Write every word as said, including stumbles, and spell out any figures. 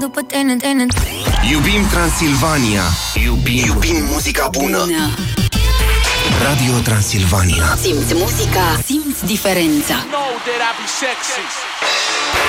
După tine, tine. Iubim Transilvania. Iubim, iubim muzica bună. bună. Radio Transilvania. Simți muzica, simți diferența. Know that I be sexy.